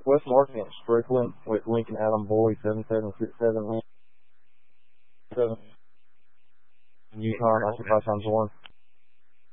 West Market Strickland with Lincoln Adam Boyd 7767 7 Yukon Occupy times 1.